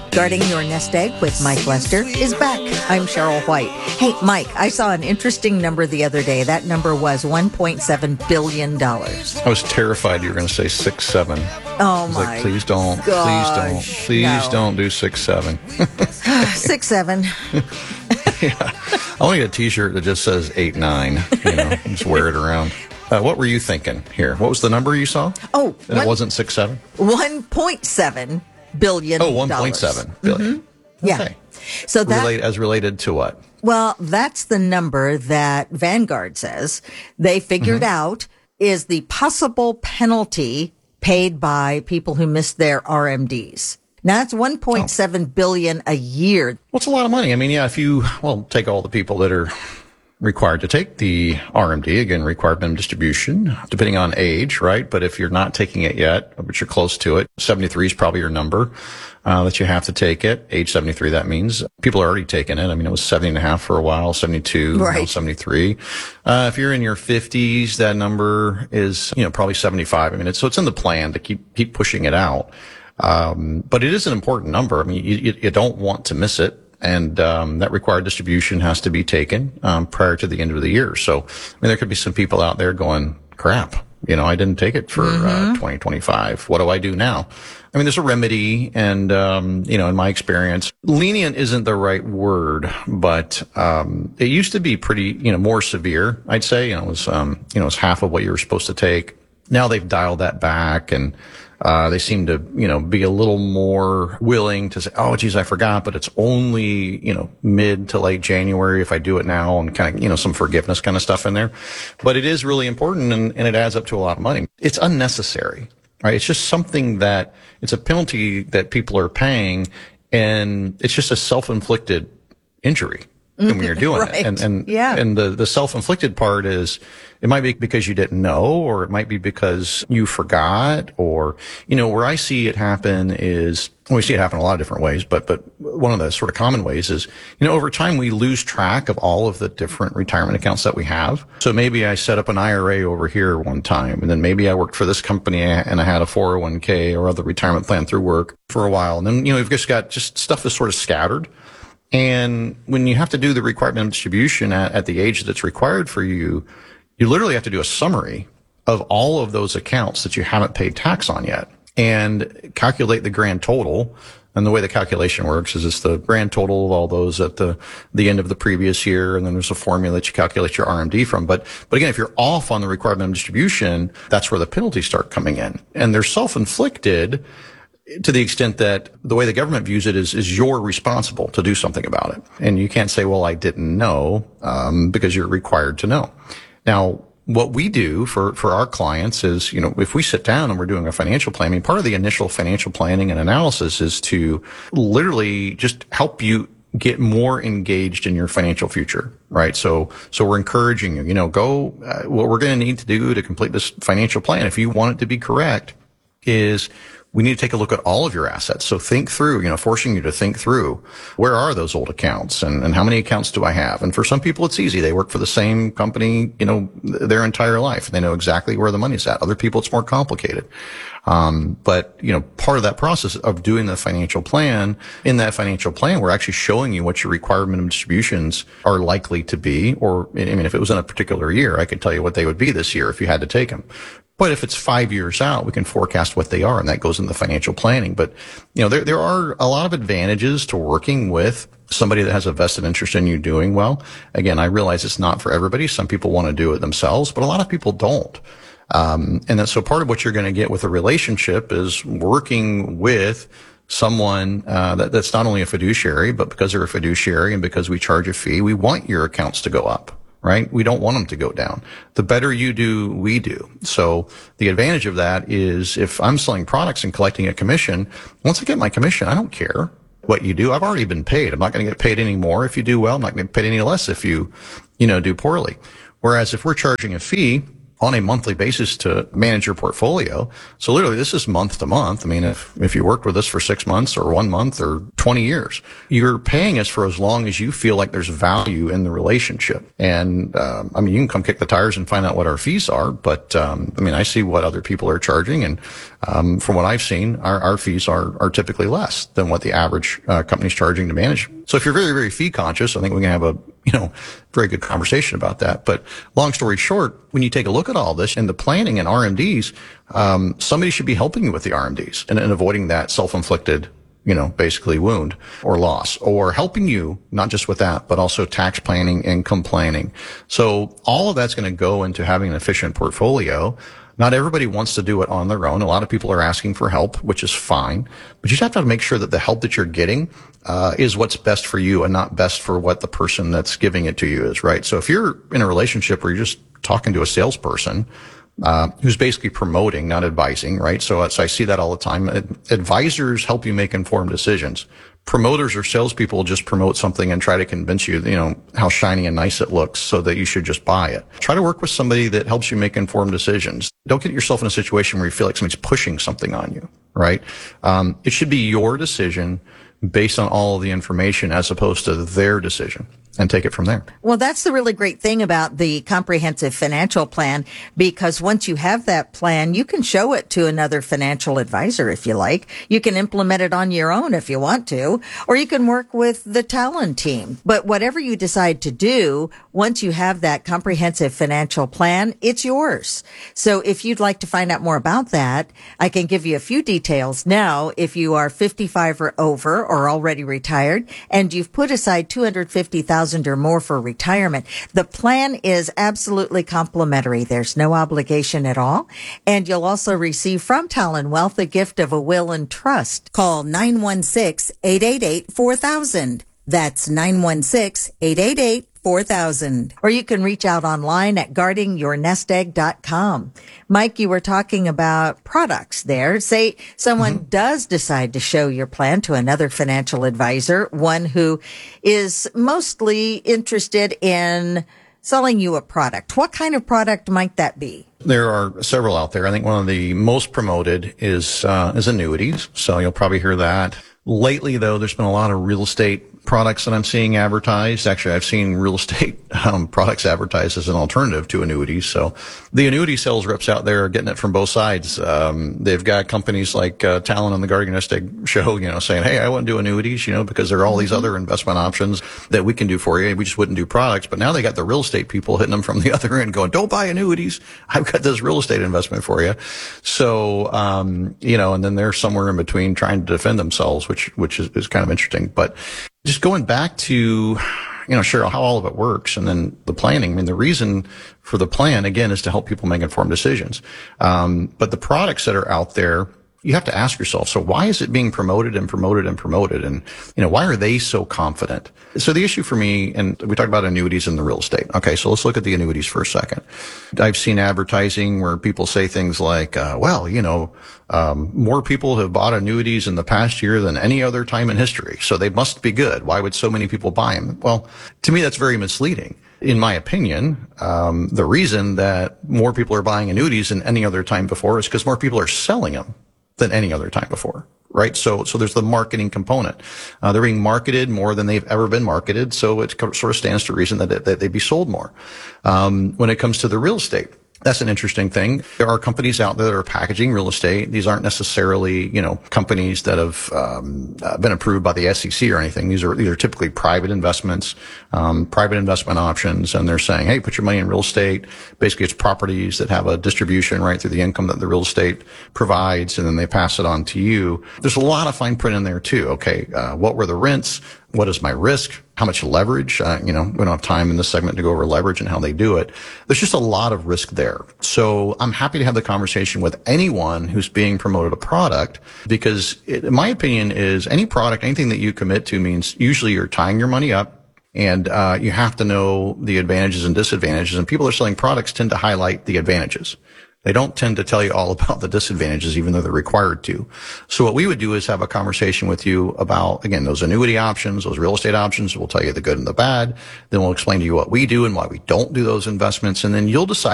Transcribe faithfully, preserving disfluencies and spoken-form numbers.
Guarding Your Nest Egg with Mike Lester is back. I'm Cheryl White. Hey, Mike, I saw an interesting number the other day. That number was one point seven billion dollars. I was terrified you were going to say six seven. Oh, I was my like, please don't, gosh, please don't, please no. don't do six seven. six seven. Yeah. I want to get a T-shirt that just says eight nine. You know, just wear it around. Uh, what were you thinking here? What was the number you saw? Oh, and one, it wasn't six seven. one point seven billion. Oh, one point seven billion. Mm-hmm. Yeah. Okay. So that Relate, as related to what? Well, that's the number that Vanguard says they figured mm-hmm. out is the possible penalty paid by people who missed their R M Ds. Now that's one point seven oh. billion a year. Well, it's a lot of money. I mean, yeah, if you, well, take all the people that are required to take the R M D, again, required minimum distribution, depending on age, right? But if you're not taking it yet, but you're close to it, seventy-three is probably your number uh, that you have to take it. Age seventy-three, that means people are already taking it. I mean, it was seventy and a half for a while, seventy-two, right. now seventy-three. Uh, if you're in your fifties, that number is, you know, probably seventy-five. I mean, it's, so it's in the plan to keep, keep pushing it out. Um, but it is an important number. I mean, you, you don't want to miss it. And, um, that required distribution has to be taken, um, prior to the end of the year. So, I mean, there could be some people out there going, crap, you know, I didn't take it for, mm-hmm. uh, twenty twenty-five. What do I do now? I mean, there's a remedy. And, um, you know, in my experience, lenient isn't the right word, but, um, it used to be pretty, you know, more severe, I'd say. You know, it was, um, you know, it was half of what you were supposed to take. Now they've dialed that back and, Uh, they seem to, you know, be a little more willing to say, oh, geez, I forgot, but it's only, you know, mid to late January if I do it now, and kind of, you know, some forgiveness kind of stuff in there. But it is really important, and, and it adds up to a lot of money. It's unnecessary, right? It's just something that, it's a penalty that people are paying, and it's just a self-inflicted injury when you're doing right. it. And, and, yeah. and the, the self-inflicted part is, it might be because you didn't know, or it might be because you forgot, or, you know, where I see it happen is, well, we see it happen a lot of different ways, but, but one of the sort of common ways is, you know, over time we lose track of all of the different retirement accounts that we have. So maybe I set up an I R A over here one time, and then maybe I worked for this company and I had a four oh one k or other retirement plan through work for a while. And then, you know, you've just got just stuff that's sort of scattered. And when you have to do the required minimum distribution at, at the age that's required for you, you literally have to do a summary of all of those accounts that you haven't paid tax on yet and calculate the grand total. And the way the calculation works is it's the grand total of all those at the, the end of the previous year. And then there's a formula that you calculate your R M D from. But, but again, if you're off on the required minimum distribution, that's where the penalties start coming in. And they're self-inflicted to the extent that the way the government views it is, is you're responsible to do something about it. And you can't say, well, I didn't know, um, because you're required to know. Now, what we do for, for our clients is, you know, if we sit down and we're doing a financial plan, I mean, part of the initial financial planning and analysis is to literally just help you get more engaged in your financial future, right? So, so we're encouraging you, you know, go, uh, what we're going to need to do to complete this financial plan, if you want it to be correct, is we need to take a look at all of your assets. So think through, you know, forcing you to think through, where are those old accounts and, and how many accounts do I have? And for some people, it's easy. They work for the same company, you know, their entire life. They know exactly where the money's at. Other people, it's more complicated. Um, but, you know, part of that process of doing the financial plan, in that financial plan, we're actually showing you what your required minimum distributions are likely to be. Or, I mean, if it was in a particular year, I could tell you what they would be this year if you had to take them. But if it's five years out, we can forecast what they are, and that goes into financial planning. But, you know, there, there are a lot of advantages to working with somebody that has a vested interest in you doing well. Again, I realize it's not for everybody. Some people want to do it themselves, but a lot of people don't. Um, and then, so part of what you're going to get with a relationship is working with someone, uh, that, that's not only a fiduciary, but because they're a fiduciary and because we charge a fee, we want your accounts to go up. Right? We don't want them to go down. The better you do, we do. So the advantage of that is if I'm selling products and collecting a commission, once I get my commission, I don't care what you do. I've already been paid. I'm not going to get paid any more if you do well. I'm not going to get paid any less if you, you know, do poorly. Whereas if we're charging a fee, on a monthly basis to manage your portfolio. So literally this is month to month. I mean, if, if you worked with us for six months or one month or twenty years, you're paying us for as long as you feel like there's value in the relationship. And, um, I mean, you can come kick the tires and find out what our fees are, but, um, I mean, I see what other people are charging. And, um, from what I've seen, our, our fees are, are typically less than what the average, uh, company's charging to manage. So if you're very, very fee conscious, I think we can have a, you know, very good conversation about that. But long story short, when you take a look at all this and the planning and R M Ds, um, somebody should be helping you with the R M Ds and, and avoiding that self-inflicted, you know, basically wound or loss, or helping you not just with that, but also tax planning, income planning. So all of that's going to go into having an efficient portfolio. Not everybody wants to do it on their own. A lot of people are asking for help, which is fine. But you just have to make sure that the help that you're getting uh, is what's best for you and not best for what the person that's giving it to you is, right? So if you're in a relationship where you're just talking to a salesperson uh, who's basically promoting, not advising, right? So, so I see that all the time. Advisors help you make informed decisions. Promoters or salespeople just promote something and try to convince you, you know, how shiny and nice it looks so that you should just buy it. Try to work with somebody that helps you make informed decisions. Don't get yourself in a situation where you feel like somebody's pushing something on you, right? Um, it should be your decision based on all of the information as opposed to their decision, and take it from there. Well, that's the really great thing about the comprehensive financial plan, because once you have that plan, you can show it to another financial advisor if you like. You can implement it on your own if you want to, or you can work with the Talon team. But whatever you decide to do, once you have that comprehensive financial plan, it's yours. So if you'd like to find out more about that, I can give you a few details now. If you are fifty-five or over or already retired and you've put aside two hundred fifty thousand dollars or more for retirement, the plan is absolutely complimentary. There's no obligation at all. And you'll also receive from Talon Wealth a gift of a will and trust. Call nine one six, eight eight eight, four thousand. That's nine one six, eight eight eight, four thousand. Or you can reach out online at guarding your nest egg dot com. Mike, you were talking about products there. Say someone mm-hmm. does decide to show your plan to another financial advisor, one who is mostly interested in selling you a product. What kind of product might that be? There are several out there. I think one of the most promoted is uh, is annuities. So you'll probably hear that. Lately, though, there's been a lot of real estate products that I'm seeing advertised. Actually, I've seen real estate um, products advertised as an alternative to annuities. So the annuity sales reps out there are getting it from both sides. Um, they've got companies like uh, Talon on the Guarding Nest Egg show, you know, saying, hey, I wouldn't do annuities, you know, because there are all these other investment options that we can do for you. We just wouldn't do products. But now they got the real estate people hitting them from the other end going, don't buy annuities. I've got this real estate investment for you. So, um, you know, and then they're somewhere in between trying to defend themselves, which, which is, is kind of interesting. But just going back to, you know, Cheryl, how all of it works and then the planning. I mean, the reason for the plan, again, is to help people make informed decisions. Um, but the products that are out there, you have to ask yourself, so why is it being promoted and promoted and promoted? And, you know, why are they so confident? So the issue for me, and we talked about annuities and the real estate. Okay, so let's look at the annuities for a second. I've seen advertising where people say things like, uh, well, you know, um, more people have bought annuities in the past year than any other time in history. So they must be good. Why would so many people buy them? Well, to me, that's very misleading. In my opinion, um, the reason that more people are buying annuities than any other time before is because more people are selling them than any other time before, right? So, so there's the marketing component. Uh, they're being marketed more than they've ever been marketed. So it sort of stands to reason that, it, that they be sold more. Um, when it comes to the real estate, that's an interesting thing. There are companies out there that are packaging real estate. These aren't necessarily, you know, companies that have um, uh, been approved by the S E C or anything. These are these are typically private investments, um, private investment options, and they're saying, hey, put your money in real estate. Basically, it's properties that have a distribution right through the income that the real estate provides, and then they pass it on to you. There's a lot of fine print in there too. Okay, uh, what were the rents? What is my risk? How much leverage? Uh, you know, we don't have time in this segment to go over leverage and how they do it. There's just a lot of risk there. So I'm happy to have the conversation with anyone who's being promoted a product, because it, in my opinion is any product, anything that you commit to means usually you're tying your money up, and uh, you have to know the advantages and disadvantages. And people that are selling products tend to highlight the advantages. They don't tend to tell you all about the disadvantages, even though they're required to. So what we would do is have a conversation with you about, again, those annuity options, those real estate options. We'll tell you the good and the bad. Then we'll explain to you what we do and why we don't do those investments. And then you'll decide